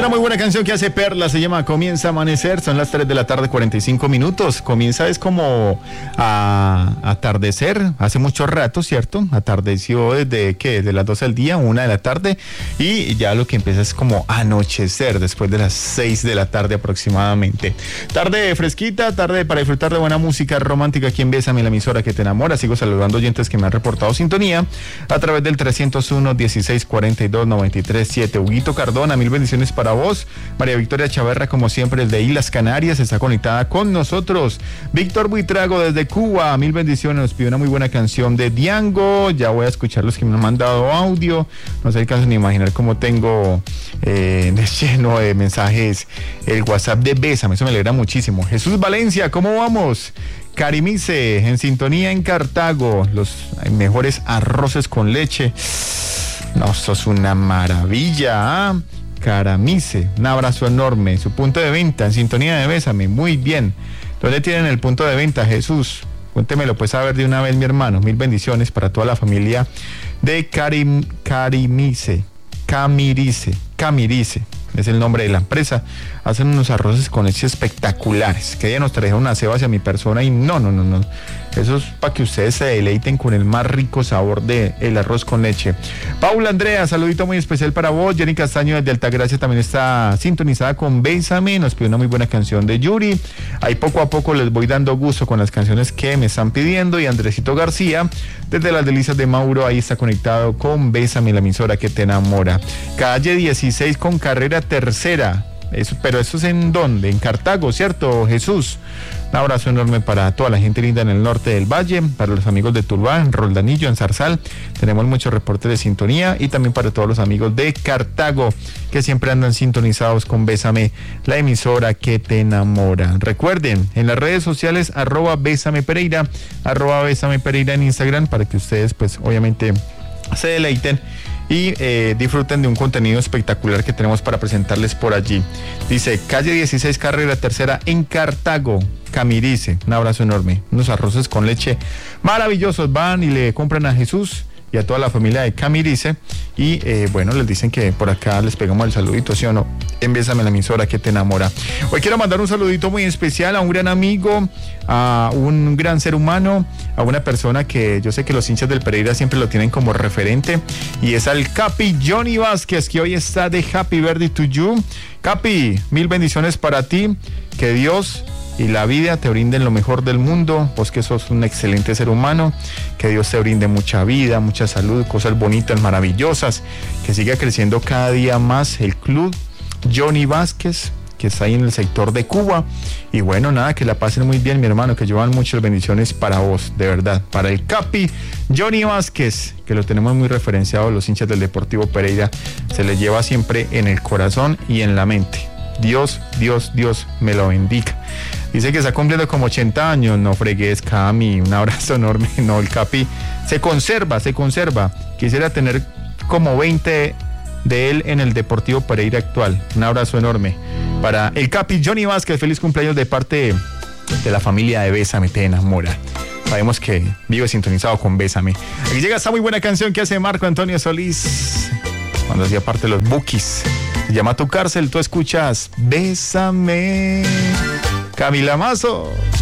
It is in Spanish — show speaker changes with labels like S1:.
S1: una muy buena canción que hace Perla, se llama Comienza a Amanecer, son las 3 de la tarde, 45 minutos. Comienza es como a atardecer, hace mucho rato, ¿cierto? Atardeció desde, ¿qué? De las 12 del día, 1 de la tarde, y ya lo que empieza es como anochecer, después de las 6 de la tarde aproximadamente. Tarde fresquita, tarde para disfrutar de buena música romántica aquí en Bésame, la emisora que te enamora. Sigo saludando oyentes que me han reportado sintonía a través del 301-1642-937. Huguito Cardona, mil bendiciones para vos. María Victoria Chaverra, como siempre, desde Islas Canarias, está conectada con nosotros. Víctor Buitrago desde Cuba, mil bendiciones, nos pide una muy buena canción de Diango. Ya voy a escuchar los que me han mandado audio. No se alcanzan ni imaginar cómo tengo de lleno de mensajes el WhatsApp de Bésame, eso me alegra muchísimo. Jesús Valencia, ¿cómo vamos? Carimice, en sintonía en Cartago, los mejores arroces con leche. No, sos una maravilla, ¿eh? Caramice, un abrazo enorme. Su punto de venta, en sintonía de Bésame, muy bien. ¿Dónde tienen el punto de venta, Jesús? Cuéntemelo pues a ver de una vez, mi hermano. Mil bendiciones para toda la familia de Camirice, es el nombre de la empresa. Hacen unos arroces con leche espectaculares. Que ella nos trajeron una ceba hacia mi persona y no. Eso es para que ustedes se deleiten con el más rico sabor del arroz con leche. Paula Andrea, saludito muy especial para vos. Jenny Castaño desde Altagracia también está sintonizada con Bésame. Nos pide una muy buena canción de Yuri. Ahí poco a poco les voy dando gusto con las canciones que me están pidiendo. Y Andresito García, desde las delicias de Mauro, ahí está conectado con Bésame, la emisora que te enamora. Calle 16 con carrera tercera. Pero eso es ¿en dónde? En Cartago, ¿cierto, Jesús? Un abrazo enorme para toda la gente linda en el norte del valle, para los amigos de Tuluá, en Roldanillo, en Zarzal. Tenemos muchos reportes de sintonía y también para todos los amigos de Cartago que siempre andan sintonizados con Bésame, la emisora que te enamora. Recuerden, en las redes sociales, @Bésame Pereira, @Bésame Pereira en Instagram, para que ustedes pues obviamente se deleiten y disfruten de un contenido espectacular que tenemos para presentarles por allí. Dice, calle 16, carrera tercera en Cartago, Camirice. Un abrazo enorme. Unos arroces con leche maravillosos. Van y le compran a Jesús y a toda la familia de Camirice y bueno, les dicen que por acá les pegamos el saludito, ¿sí o no? Bésame, la emisora que te enamora. Hoy quiero mandar un saludito muy especial a un gran amigo, a un gran ser humano, a una persona que yo sé que los hinchas del Pereira siempre lo tienen como referente, y es al Capi Johnny Vázquez, que hoy está de Happy Birthday to you. Capi, mil bendiciones para ti, que Dios y la vida te brinden lo mejor del mundo, vos que sos un excelente ser humano, que Dios te brinde mucha vida, mucha salud, cosas bonitas, maravillosas, que siga creciendo cada día más el club Johnny Vázquez, que está ahí en el sector de Cuba. Y bueno, nada, que la pasen muy bien, mi hermano, que llevan muchas bendiciones para vos, de verdad, para el Capi Johnny Vázquez, que lo tenemos muy referenciado, los hinchas del Deportivo Pereira, se le lleva siempre en el corazón y en la mente. Dios me lo bendiga. Dice que está cumpliendo como 80 años, no fregues, Cami, un abrazo enorme. No, el Capi se conserva. Quisiera tener como 20 de él en el Deportivo Pereira actual. Un abrazo enorme para el Capi Johnny Vázquez. Feliz cumpleaños de parte de la familia de Bésame, te enamora. Sabemos que vive sintonizado con Bésame. Aquí llega esta muy buena canción que hace Marco Antonio Solís cuando hacía parte de los Bukis. Se llama Tu Cárcel. Tú escuchas Bésame, Camila Mazo.